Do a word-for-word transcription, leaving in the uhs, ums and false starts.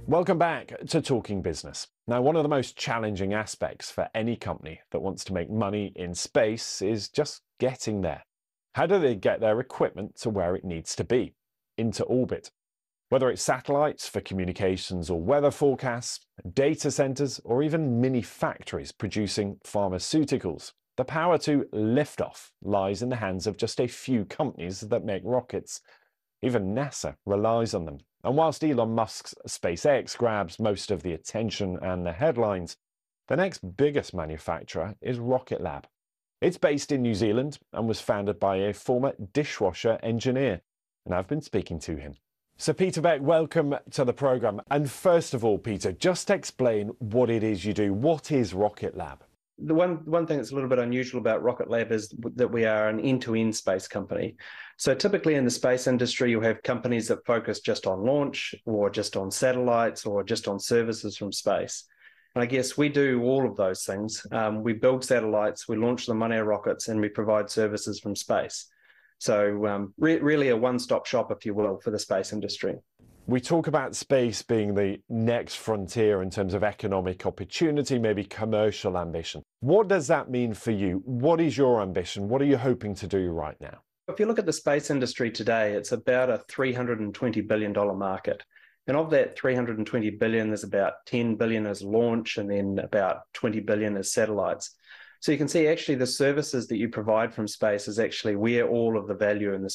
Welcome back to Talking Business. Now, one of the most challenging aspects for any company that wants to make money in space is just getting there. How do they get their equipment to where it needs to be, into orbit? Whether it's satellites for communications or weather forecasts, data centers, or even mini factories producing pharmaceuticals, the power to lift off lies in the hands of just a few companies that make rockets. Even NASA relies on them. And whilst Elon Musk's SpaceX grabs most of the attention and the headlines, the next biggest manufacturer is Rocket Lab. It's based in New Zealand and was founded by a former dishwasher engineer, and I've been speaking to him. So Peter Beck, welcome to the program. And first of all, Peter, just explain what it is you do. What is Rocket Lab? The one, one thing that's a little bit unusual about Rocket Lab is that we are an end-to-end space company. So typically in the space industry, you have companies that focus just on launch or just on satellites or just on services from space. And I guess we do all of those things. Um, we build satellites, we launch them on our rockets, and we provide services from space. So um, re really a one-stop shop, if you will, for the space industry. We talk about space being the next frontier in terms of economic opportunity, maybe commercial ambition. What does that mean for you? What is your ambition? What are you hoping to do right now? If you look at the space industry today, it's about a three hundred twenty billion dollar market. And of that three hundred twenty billion, there's about ten billion as launch and then about twenty billion as satellites. So you can see actually the services that you provide from space is actually where all of the value in the